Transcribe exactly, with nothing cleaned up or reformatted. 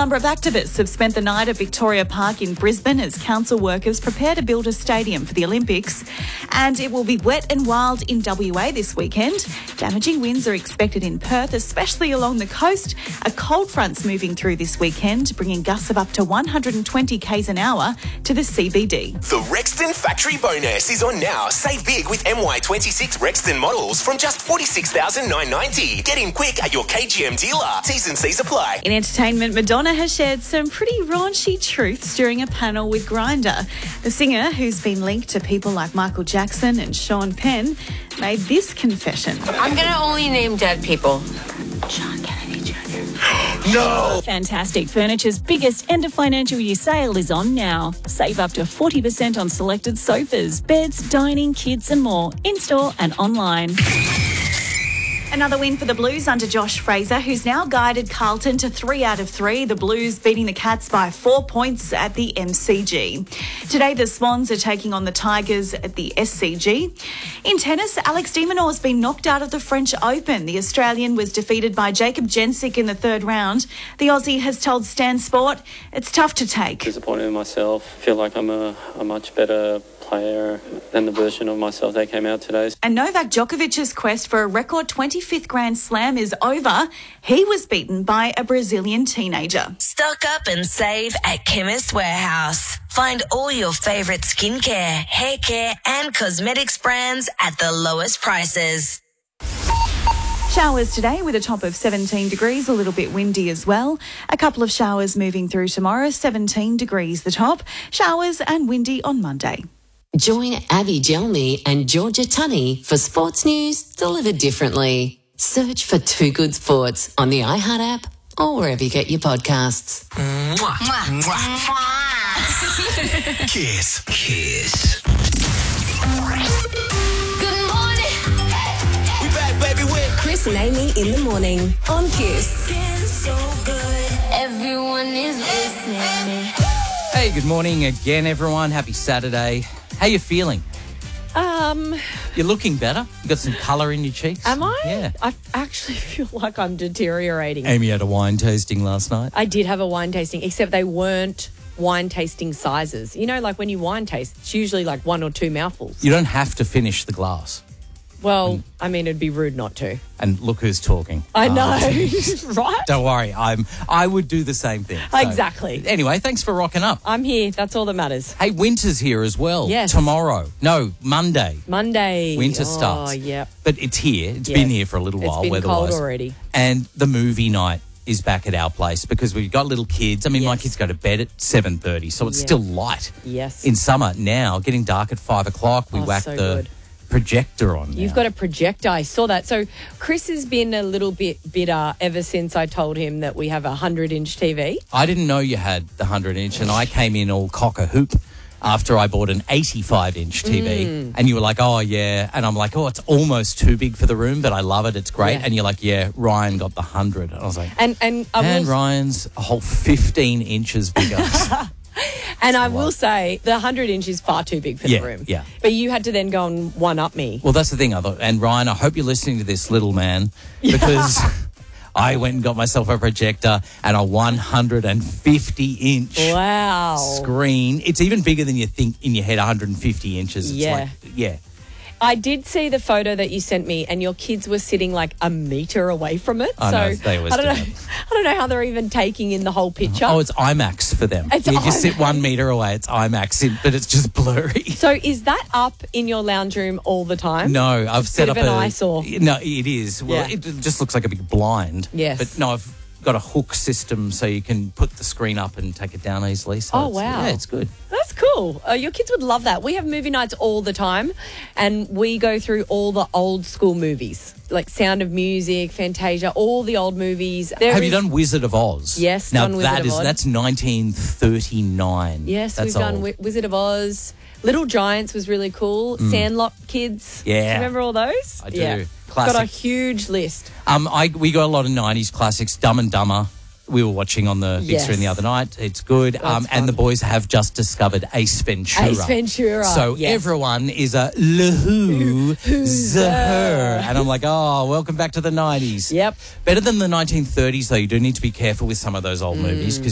number of activists have spent the night at Victoria Park in Brisbane as council workers prepare to build a stadium for the Olympics. And it will be wet and wild in W A this weekend. Damaging winds are expected in Perth, especially along the coast. A cold front's moving through this weekend, bringing gusts of up to one hundred twenty k's an hour to the C B D. The Rexton Factory Bonus is on now. Save big with M Y twenty-six Rexton models from just forty-six thousand nine hundred ninety dollars. Get in quick at your K G M dealer. T's and C's apply. In entertainment, Madonna has shared some pretty raunchy truths during a panel with Grindr. The singer, who's been linked to people like Michael Jackson and Sean Penn, made this confession. I'm going to only name dead people. John Kennedy Junior No! Fantastic Furniture's biggest end of financial year sale is on now. Save up to forty percent on selected sofas, beds, dining, kids and more, in-store and online. Another win for the Blues under Josh Fraser, who's now guided Carlton to three out of three. The Blues beating the Cats by four points at the M C G. Today, the Swans are taking on the Tigers at the S C G. In tennis, Alex de Minaur has been knocked out of the French Open. The Australian was defeated by Jacob Jensic in the third round. The Aussie has told Stan Sport it's tough to take. Disappointed in myself. Feel like I'm a, a much better player than the version of myself that came out today. And Novak Djokovic's quest for a record twenty-fifth Grand Slam is over. He was beaten by a Brazilian teenager. Stock up and save at Chemist Warehouse. Find all your favourite skincare, hair care and cosmetics brands at the lowest prices. Showers today with a top of seventeen degrees, a little bit windy as well. A couple of showers moving through tomorrow, seventeen degrees the top. Showers and windy on Monday. Join Abby Gelmy and Georgia Tunney for sports news delivered differently. Search for Two Good Sports on the iHeart app or wherever you get your podcasts. Mwah. Mwah. Mwah. Kiss. Kiss. Good morning. We back, baby, with Chris and Amy in the morning on Kiss. So good. Everyone is listening. Hey, good morning again, everyone. Happy Saturday. How you feeling? Um, You're looking better. You got some colour in your cheeks. am I? Yeah. I actually feel like I'm deteriorating. Amy had a wine tasting last night. I did have a wine tasting, except they weren't wine tasting sizes. You know, like when you wine taste, it's usually like one or two mouthfuls. You don't have to finish the glass. Well, I mean, it'd be rude not to. And look who's talking. I Um, know, right? Don't worry. I'm. I would do the same thing. So, Exactly. Anyway, thanks for rocking up. I'm here. That's all that matters. Hey, winter's here as well. Yes. Tomorrow. No, Monday. Monday. Winter oh, starts. Oh, yeah. But it's here. It's Yes. been here for a little It's while, been weather-wise. cold already. And the movie night is back at our place because we've got little kids. I mean, my Yes. kids go to bed at seven thirty, so it's Yeah. still light. Yes. In summer now, getting dark at five o'clock, we Oh, whack so the good. projector on. You've now. got a projector. I saw that. So Chris has been a little bit bitter ever since I told him that we have a hundred-inch T V. I didn't know you had the hundred inch, and I came in all cock a hoop after I bought an eighty-five inch T V, Mm. and you were like, "Oh yeah," and I'm like, "Oh, it's almost too big for the room, but I love it. It's great." Yeah. And you're like, "Yeah, Ryan got the hundred," and I was like, And and I "And will, Ryan's a whole fifteen inches bigger." and I a will lot. say the hundred inch is far too big for Yeah, the room. yeah. But you had to then go and one up me. Well, that's the thing. I thought, and Ryan, I hope you're listening to this, little man, because I went and got myself a projector and a one hundred fifty inch Wow. screen. It's even bigger than you think in your head, one hundred fifty inches. It's Yeah. like, yeah. I did see the photo that you sent me, and your kids were sitting like a meter away from it. I so know, they always I don't do know. that. I don't know how they're even taking in the whole picture. Oh, it's IMAX for them. It's you just sit IMAX. one meter away, it's IMAX, in, but it's just blurry. So is that up in your lounge room all the time? No, I've It's a set bit up of an a eyesore. No, it is. Well, Yeah. it just looks like a big blind. Yes. But no, I've got a hook system so you can put the screen up and take it down easily. So Oh, it's- wow. Yeah, it's good. That's cool. Uh, your kids would love that. We have movie nights all the time, and we go through all the old school movies, like Sound of Music, Fantasia, all the old movies. There Have you is- done Wizard of Oz? Yes, now done Wizard that of is Oz. that's nineteen thirty-nine. Yes, that's we've done old. Wi- Wizard of Oz. Little Giants was really cool. Sandlot Kids. Mm. Yeah. Do you remember all those? I do. Yeah. Classic. Got a huge list. Um, I we got a lot of nineties classics. Dumb and Dumber. We were watching on the big Yes. screen the other night. It's good. Oh, um, it's and the fun. boys have just discovered Ace Ventura. Ace Ventura, So yes. everyone is a Lahoo Who's her. her? And I'm like, oh, welcome back to the nineties. Yep. Better than the nineteen thirties, though. You do need to be careful with some of those old movies because